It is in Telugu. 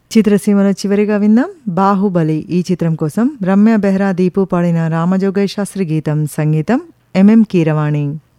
చిత్రసీమలో చివరిగా విందాం బాహుబలి. ఈ చిత్రం కోసం రమ్య బెహ్రా, దీపు పాడిన రామజోగయ్య శాస్త్రి గీతం. సంగీతం ఎంఎం కీరవాణి.